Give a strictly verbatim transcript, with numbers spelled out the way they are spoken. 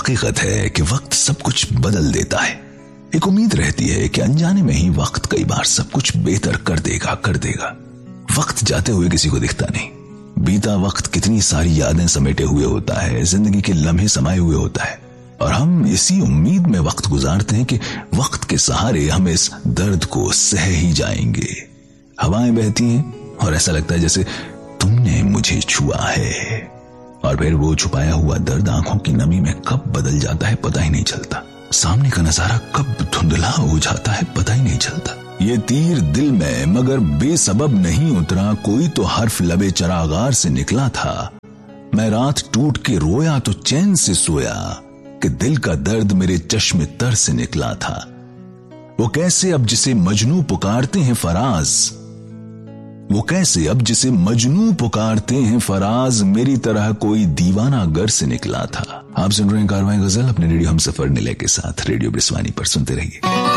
हकीकत है कि वक्त सब कुछ बदल देता है। एक उम्मीद रहती है कि अनजाने में ही वक्त कई बार सब कुछ बेहतर कर देगा कर देगा वक्त जाते हुए किसी को दिखता नहीं। बीता वक्त कितनी सारी यादें समेटे हुए होता है, जिंदगी के लम्हे समाये हुए होता है, और हम इसी उम्मीद में वक्त गुजारते हैं कि वक्त के सहारे हम इस दर्द को सह ही जाएंगे। हवाएं बहती हैं और ऐसा लगता है जैसे तुमने मुझे छुआ है, और फिर वो छुपाया हुआ दर्द आंखों की नमी में कब बदल जाता है पता ही नहीं चलता। सामने का नजारा कब धुंधला हो जाता है पता ही नहीं चलता। ये तीर दिल में मगर बेसबब नहीं उतरा, कोई तो हर्फ लबे चरागार से निकला था। मैं रात टूट के रोया तो चैन से सोया कि दिल का दर्द मेरे चश्मे तर से निकला था। वो कैसे अब जिसे मजनू पुकारते हैं फराज, वो कैसे अब जिसे मजनू पुकारते हैं फराज, मेरी तरह कोई दीवाना घर से निकला था। आप सुन रहे हैं कारवां गजल अपने रेडियो हमसफर निलय के साथ। रेडियो ब्रिस्वानी पर सुनते रहिए।